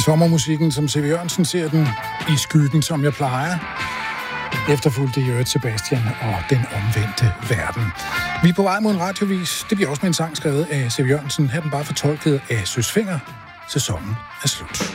sommermusikken, som C.V. Jørgensen ser den, I skyggen, som jeg plejer. Efterfulgte Jørgen Sebastian og Den omvendte verden. Vi er på vej mod en radiovis. Det bliver også med en sang skrevet af C.V. Jørgensen. Her den bare fortolket af Søs Fenger. Sæsonen er slut.